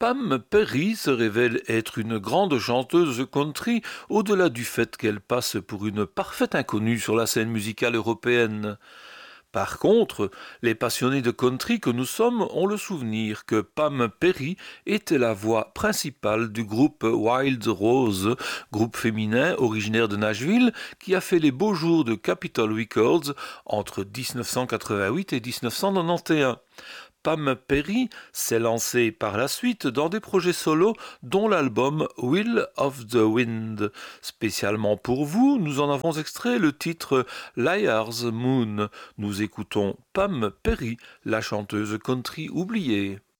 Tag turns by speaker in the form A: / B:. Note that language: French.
A: Pam Perry se révèle être une grande chanteuse country, au-delà du fait qu'elle passe pour une parfaite inconnue sur la scène musicale européenne. Par contre, les passionnés de country que nous sommes ont le souvenir que Pam Perry était la voix principale du groupe Wild Rose, groupe féminin originaire de Nashville qui a fait les beaux jours de Capitol Records entre 1988 et 1991. Pam Perry s'est lancée par la suite dans des projets solos dont l'album Will of the Wind. Spécialement pour vous, nous en avons extrait le titre Liar's Moon. Nous écoutons Pam Perry, la chanteuse country oubliée.